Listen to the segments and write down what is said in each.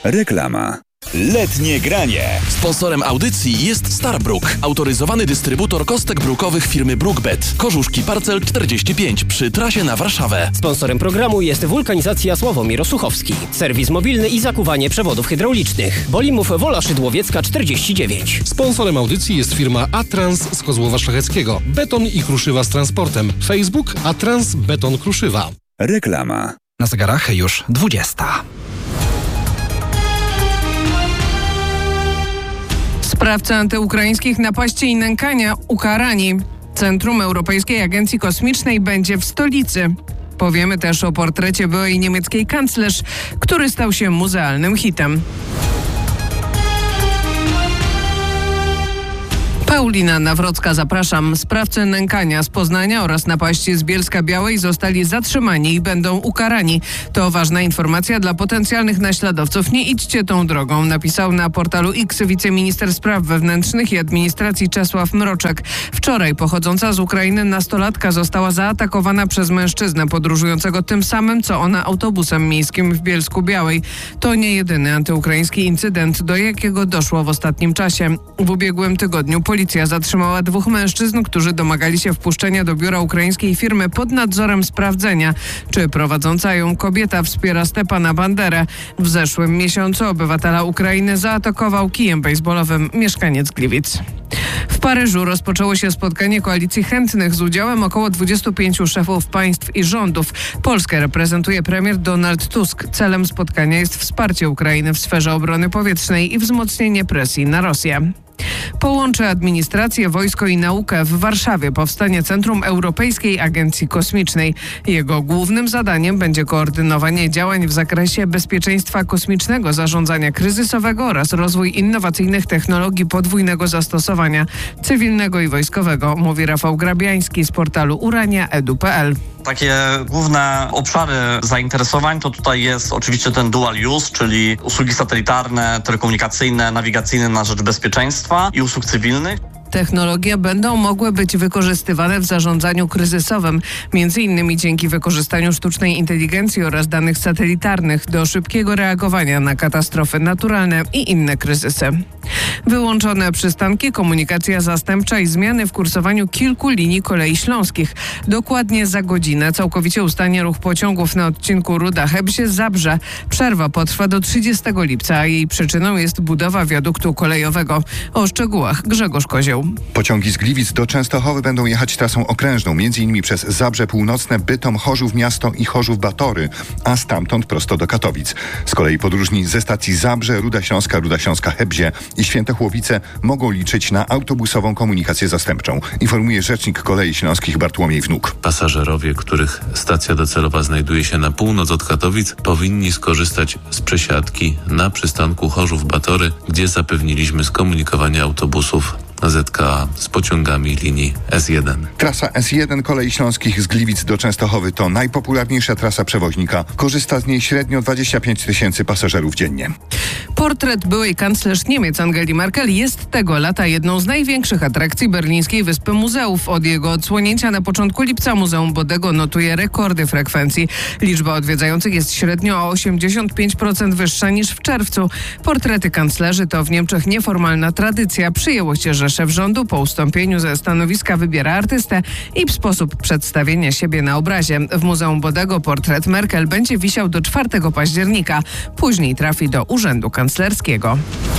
Reklama. Letnie granie. Sponsorem audycji jest Starbrook, autoryzowany dystrybutor kostek brukowych firmy Brookbet. Korzuszki Parcel 45 przy trasie na Warszawę. Sponsorem programu jest Wulkanizacja Sławomir Osuchowski. Serwis mobilny i zakuwanie przewodów hydraulicznych. Bolimów Wola Szydłowiecka 49. Sponsorem audycji jest firma Atrans z Kozłowa Szlacheckiego. Beton i kruszywa z transportem. Facebook Atrans Beton Kruszywa. Reklama. Na zegarach już 20. Sprawcy antyukraińskich napaści i nękania ukarani. Centrum Europejskiej Agencji Kosmicznej będzie w stolicy. Powiemy też o portrecie byłej niemieckiej kanclerz, który stał się muzealnym hitem. Paulina Nawrocka, zapraszam. Sprawcy nękania z Poznania oraz napaści z Bielska-Białej zostali zatrzymani i będą ukarani. To ważna informacja dla potencjalnych naśladowców. Nie idźcie tą drogą, napisał na portalu X wiceminister spraw wewnętrznych i administracji Czesław Mroczek. Wczoraj pochodząca z Ukrainy nastolatka została zaatakowana przez mężczyznę podróżującego tym samym, co ona autobusem miejskim w Bielsku-Białej. To nie jedyny antyukraiński incydent, do jakiego doszło w ostatnim czasie. W ubiegłym tygodniu policja zatrzymała 2 mężczyzn, którzy domagali się wpuszczenia do biura ukraińskiej firmy pod nadzorem sprawdzenia, czy prowadząca ją kobieta wspiera Stepana Banderę. W zeszłym miesiącu obywatela Ukrainy zaatakował kijem bejsbolowym mieszkaniec Gliwic. W Paryżu rozpoczęło się spotkanie koalicji chętnych z udziałem około 25 szefów państw i rządów. Polskę reprezentuje premier Donald Tusk. Celem spotkania jest wsparcie Ukrainy w sferze obrony powietrznej i wzmocnienie presji na Rosję. Połączy administrację, wojsko i naukę. W Warszawie powstanie Centrum Europejskiej Agencji Kosmicznej. Jego głównym zadaniem będzie koordynowanie działań w zakresie bezpieczeństwa kosmicznego, zarządzania kryzysowego oraz rozwój innowacyjnych technologii podwójnego zastosowania cywilnego i wojskowego, mówi Rafał Grabiański z portalu urania.edu.pl. Takie główne obszary zainteresowań to tutaj jest oczywiście ten dual use, czyli usługi satelitarne, telekomunikacyjne, nawigacyjne na rzecz bezpieczeństwa i usług cywilnych. Technologie będą mogły być wykorzystywane w zarządzaniu kryzysowym, m.in. dzięki wykorzystaniu sztucznej inteligencji oraz danych satelitarnych do szybkiego reagowania na katastrofy naturalne i inne kryzysy. Wyłączone przystanki, komunikacja zastępcza i zmiany w kursowaniu kilku linii kolei śląskich. Dokładnie za godzinę całkowicie ustanie ruch pociągów na odcinku Ruda-Chebzie-Zabrze. Przerwa potrwa do 30 lipca, a jej przyczyną jest budowa wiaduktu kolejowego. O szczegółach Grzegorz Kozioł. Pociągi z Gliwic do Częstochowy będą jechać trasą okrężną, m.in. przez Zabrze Północne, Bytom, Chorzów Miasto i Chorzów Batory, a stamtąd prosto do Katowic. Z kolei podróżni ze stacji Zabrze, Ruda Śląska Chebzie i Świętochłowice mogą liczyć na autobusową komunikację zastępczą, informuje rzecznik Kolei Śląskich Bartłomiej Wnuk. Pasażerowie, których stacja docelowa znajduje się na północ od Katowic, powinni skorzystać z przesiadki na przystanku Chorzów Batory, gdzie zapewniliśmy skomunikowanie autobusów ZKA z pociągami linii S1. Trasa S1 Kolei Śląskich z Gliwic do Częstochowy to najpopularniejsza trasa przewoźnika. Korzysta z niej średnio 25 000 pasażerów dziennie. Portret byłej kanclerz Niemiec Angeli Merkel jest tego lata jedną z największych atrakcji berlińskiej Wyspy Muzeów. Od jego odsłonięcia na początku lipca Muzeum Bodego notuje rekordy frekwencji. Liczba odwiedzających jest średnio o 85% wyższa niż w czerwcu. Portrety kanclerzy to w Niemczech nieformalna tradycja. Przyjęło się, że szef rządu po ustąpieniu ze stanowiska wybiera artystę i sposób przedstawienia siebie na obrazie. W Muzeum Bodego portret Merkel będzie wisiał do 4 października. Później trafi do Urzędu Kanclerskiego.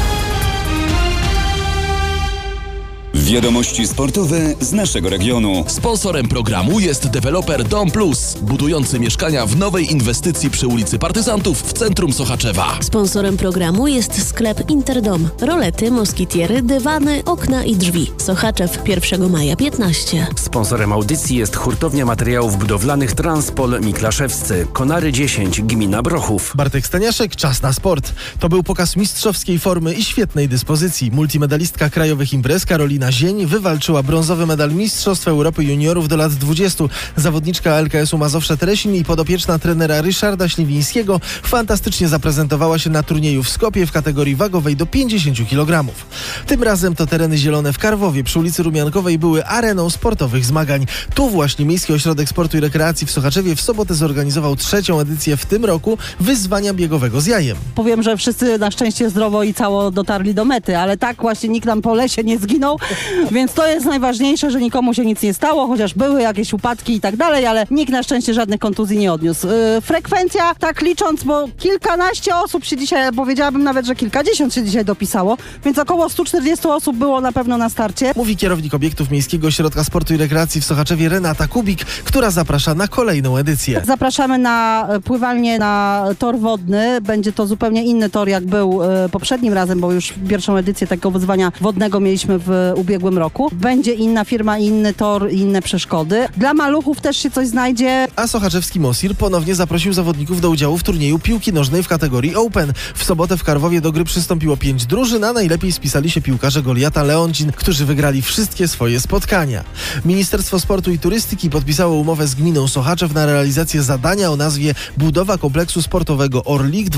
Wiadomości sportowe z naszego regionu. Sponsorem programu jest deweloper Dom Plus, budujący mieszkania w nowej inwestycji przy ulicy Partyzantów w centrum Sochaczewa. Sponsorem programu jest sklep Interdom. Rolety, moskitiery, dywany, okna i drzwi. Sochaczew, 1 maja 15. Sponsorem audycji jest hurtownia materiałów budowlanych Transpol Miklaszewscy. Konary 10, gmina Brochów. Bartek Staniaszek, czas na sport. To był pokaz mistrzowskiej formy i świetnej dyspozycji. Multimedalistka krajowych imprez Karolina Karolina Zień wywalczyła brązowy medal Mistrzostw Europy Juniorów do lat 20. Zawodniczka LKS-u Mazowsze-Teresin i podopieczna trenera Ryszarda Śliwińskiego fantastycznie zaprezentowała się na turnieju w Skopie w kategorii wagowej do 50 kg. Tym razem to tereny zielone w Karwowie przy ulicy Rumiankowej były areną sportowych zmagań. Tu właśnie Miejski Ośrodek Sportu i Rekreacji w Sochaczewie w sobotę zorganizował 3. edycję w tym roku wyzwania biegowego z jajem. Powiem, że wszyscy na szczęście zdrowo i cało dotarli do mety, ale tak właśnie nikt nam po lesie nie zginął, więc to jest najważniejsze, że nikomu się nic nie stało, chociaż były jakieś upadki i tak dalej, ale nikt na szczęście żadnych kontuzji nie odniósł. Frekwencja, tak licząc, bo kilkanaście osób się dzisiaj, powiedziałabym nawet, że kilkadziesiąt się dzisiaj dopisało, więc około 140 osób było na pewno na starcie. Mówi kierownik obiektów Miejskiego Ośrodka Sportu i Rekreacji w Sochaczewie Renata Kubik, która zaprasza na kolejną edycję. Zapraszamy na pływalnię na tor wodny. Będzie to zupełnie inny tor, jak był poprzednim razem, bo już pierwszą edycję takiego wyzwania wodnego mieliśmy w ubiegłym roku. Będzie inna firma, inny tor, inne przeszkody. Dla maluchów też się coś znajdzie. A sochaczewski Mosir ponownie zaprosił zawodników do udziału w turnieju piłki nożnej w kategorii Open. W sobotę w Karwowie do gry przystąpiło 5 drużyn, a najlepiej spisali się piłkarze Goliata Leoncin, którzy wygrali wszystkie swoje spotkania. Ministerstwo Sportu i Turystyki podpisało umowę z gminą Sochaczew na realizację zadania o nazwie Budowa kompleksu sportowego Orlik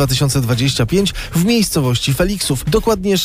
2025 w miejscowości Feliksów. Dokładnie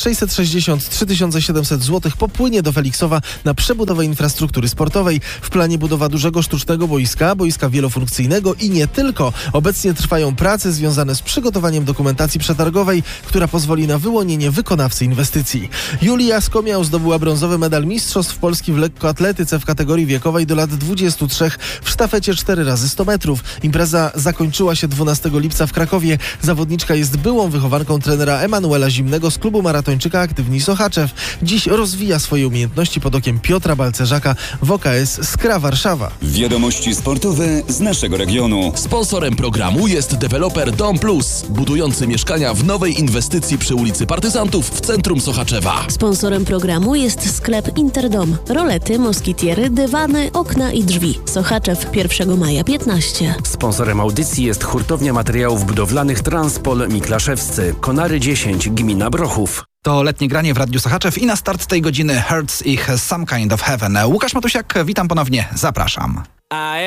663 700 zł popłynie do Feliksowa na przebudowę infrastruktury sportowej. W planie budowa dużego sztucznego boiska wielofunkcyjnego i nie tylko. Obecnie trwają prace związane z przygotowaniem dokumentacji przetargowej, która pozwoli na wyłonienie wykonawcy inwestycji. Julia Skomiał zdobyła brązowy medal Mistrzostw Polski w lekkoatletyce w kategorii wiekowej do lat 23 w sztafecie 4x100 metrów. Impreza zakończyła się 12 lipca w Krakowie. Zawodniczka jest byłą wychowanką trenera Emanuela Zimnego z klubu maratończyka Aktywni Sochaczew. Dziś rozwija swoje umiejętności pod okiem Piotra Balcerzaka w OKS Skra Warszawa. Wiadomości sportowe z naszego regionu. Sponsorem programu jest deweloper Dom Plus, budujący mieszkania w nowej inwestycji przy ulicy Partyzantów w centrum Sochaczewa. Sponsorem programu jest sklep Interdom. Rolety, moskitiery, dywany, okna i drzwi. Sochaczew 1 maja 15. Sponsorem audycji jest hurtownia materiałów budowlanych Transpol Miklaszewscy. Konary 10, gmina Brochów. To letnie granie w Radiu Sochaczew i na start tej godziny Hurts ich Some Kind of Heaven. Łukasz Matusiak, witam ponownie, zapraszam.